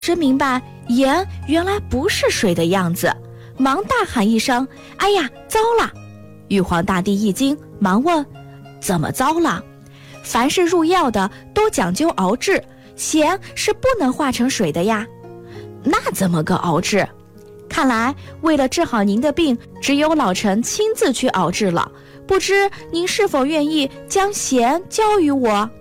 真明白盐原来不是水的样子，忙大喊一声：“哎呀，糟了！”玉皇大帝一惊，忙问：“怎么糟了？”凡是入药的都讲究熬制，咸是不能化成水的呀。那怎么个熬制？看来为了治好您的病，只有老臣亲自去熬制了。不知您是否愿意将咸交于我？